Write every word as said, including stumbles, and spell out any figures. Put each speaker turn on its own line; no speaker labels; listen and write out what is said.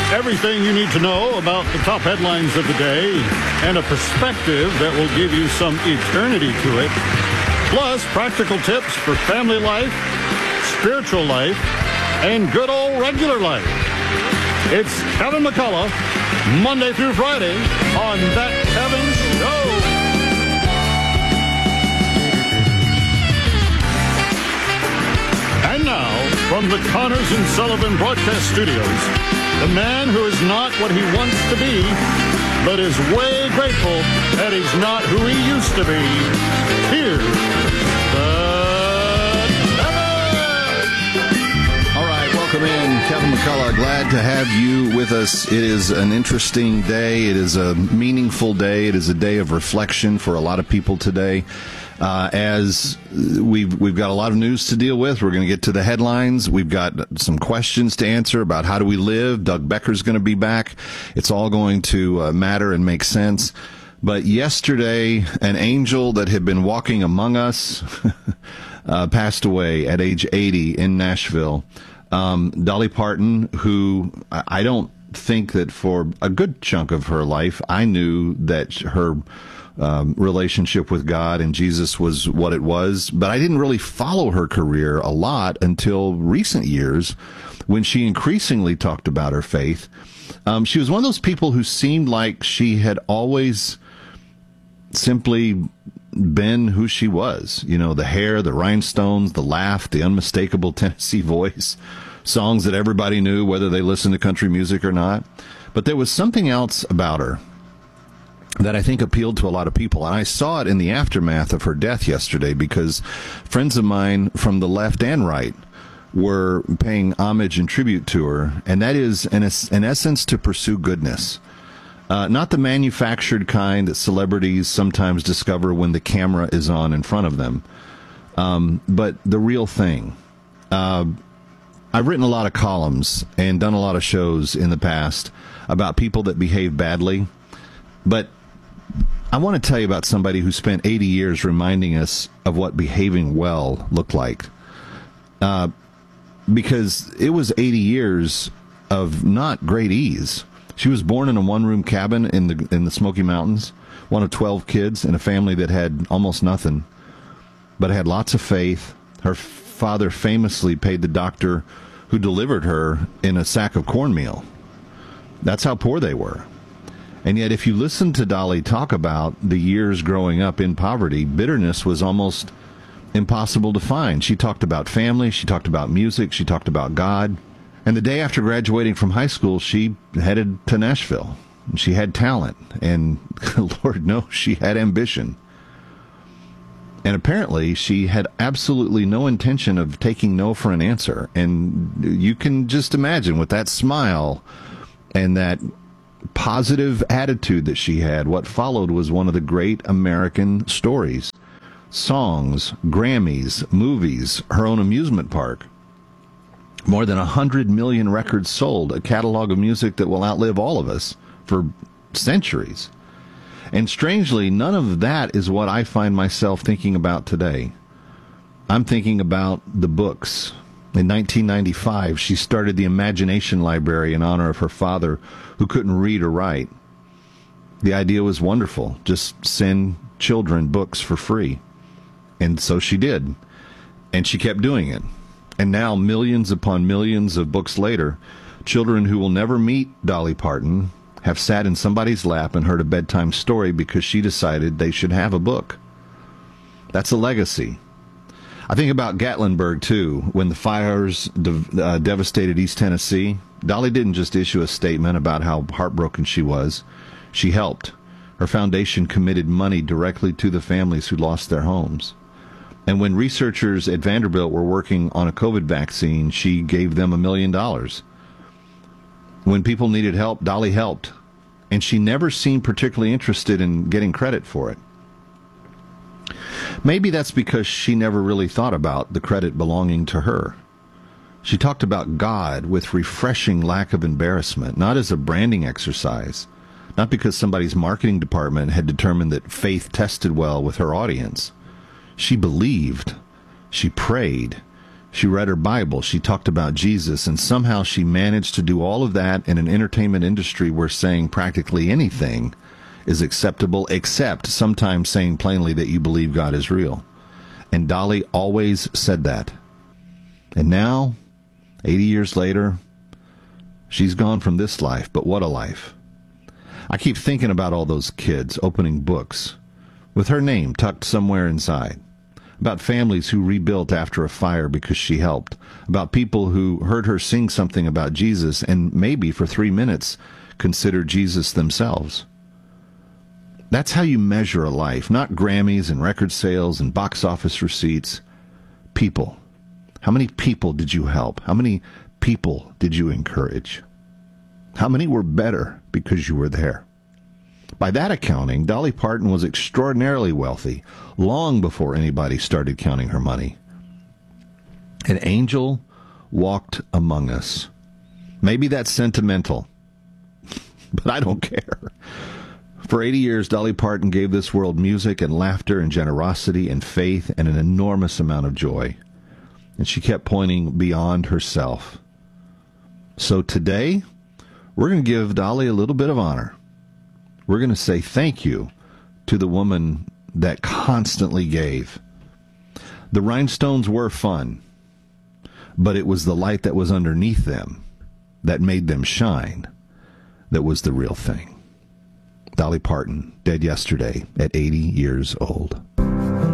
Everything you need to know about the top headlines of the day and a perspective that will give you some eternity to it. Plus, practical tips for family life, spiritual life, and good old regular life. It's Kevin McCullough, Monday through Friday on That Kevin Show. And now, from the Connors and Sullivan Broadcast Studios, the man who is not what he wants to be, but is way grateful that he's not who he used to be. Here's the Kevin!
All right, welcome in, Kevin McCullough. Glad to have you with us. It is an interesting day. It is a meaningful day. It is a day of reflection for a lot of people today. Uh, as we've, we've got a lot of news to deal with. We're going to get to the headlines. We've got some questions to answer about how do we live. Doug Becker's going to be back. It's all going to uh, matter and make sense. But yesterday, an angel that had been walking among us uh, passed away at age eighty in Nashville. Um, Dolly Parton, who I don't think that for a good chunk of her life, I knew that her Um, relationship with God and Jesus was what it was, but I didn't really follow her career a lot until recent years when she increasingly talked about her faith. Um, she was one of those people who seemed like she had always simply been who she was. You know, the hair, the rhinestones, the laugh, the unmistakable Tennessee voice, songs that everybody knew whether they listened to country music or not. But there was something else about her that I think appealed to a lot of people. And I saw it in the aftermath of her death yesterday because friends of mine from the left and right were paying homage and tribute to her. And that is, in, in essence, to pursue goodness. Uh, not the manufactured kind that celebrities sometimes discover when the camera is on in front of them, um, but the real thing. Uh, I've written a lot of columns and done a lot of shows in the past about people that behave badly, but I want to tell you about somebody who spent eighty years reminding us of what behaving well looked like. Uh, because it was eighty years of not great ease. She was born in a one-room cabin in the in the Smoky Mountains, one of twelve kids in a family that had almost nothing, but had lots of faith. Her father famously paid the doctor who delivered her in a sack of cornmeal. That's how poor they were. And yet, if you listen to Dolly talk about the years growing up in poverty, bitterness was almost impossible to find. She talked about family, she talked about music, she talked about God. And the day after graduating from high school, she headed to Nashville. She had talent, and Lord knows she had ambition. And apparently, she had absolutely no intention of taking no for an answer. And you can just imagine with that smile and that positive attitude that she had, what followed was one of the great American stories. Songs, Grammys, movies, her own amusement park. More than one hundred million records sold, a catalog of music that will outlive all of us for centuries. And strangely, none of that is what I find myself thinking about today. I'm thinking about the books. In nineteen ninety-five, she started the Imagination Library in honor of her father, who couldn't read or write. The idea was wonderful. Just send children books for free. And so she did. And she kept doing it. And now, millions upon millions of books later, children who will never meet Dolly Parton have sat in somebody's lap and heard a bedtime story because she decided they should have a book. That's a legacy. I think about Gatlinburg, too. When the fires de- uh, devastated East Tennessee, Dolly didn't just issue a statement about how heartbroken she was. She helped. Her foundation committed money directly to the families who lost their homes. And when researchers at Vanderbilt were working on a COVID vaccine, she gave them a million dollars. When people needed help, Dolly helped. And she never seemed particularly interested in getting credit for it. Maybe that's because she never really thought about the credit belonging to her. She talked about God with refreshing lack of embarrassment, not as a branding exercise, not because somebody's marketing department had determined that faith tested well with her audience. She believed, she prayed, She read her Bible. She talked about Jesus, and somehow she managed to do all of that in an entertainment industry where saying practically anything is acceptable, except sometimes saying plainly that you believe God is real. And Dolly always said that. And now, eighty years later, she's gone from this life, but what a life. I keep thinking about all those kids opening books with her name tucked somewhere inside, about families who rebuilt after a fire because she helped, about people who heard her sing something about Jesus and maybe for three minutes considered Jesus themselves. That's how you measure a life, not Grammys and record sales and box office receipts. People. How many people did you help? How many people did you encourage? How many were better because you were there? By that accounting, Dolly Parton was extraordinarily wealthy long before anybody started counting her money. An angel walked among us. Maybe that's sentimental, but I don't care. For eighty years, Dolly Parton gave this world music and laughter and generosity and faith and an enormous amount of joy. And she kept pointing beyond herself. So today, we're going to give Dolly a little bit of honor. We're going to say thank you to the woman that constantly gave. The rhinestones were fun, but it was the light that was underneath them that made them shine that was the real thing. Dolly Parton, dead yesterday at eighty years old.